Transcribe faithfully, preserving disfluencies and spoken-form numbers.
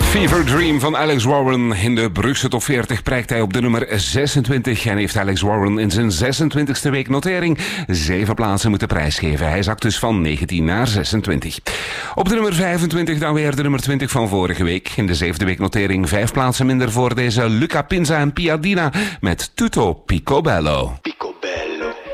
Fever Dream van Alex Warren. In de Brugse top veertig prijkt hij op de nummer zesentwintig en heeft Alex Warren in zijn zesentwintigste week notering zeven plaatsen moeten prijsgeven. Hij zakt dus van negentien naar zesentwintig. Op de nummer vijfentwintig dan weer de nummer twintig van vorige week. In de zevende week notering vijf plaatsen minder voor deze Luca Pinza en Piadina met Tutto Picobello.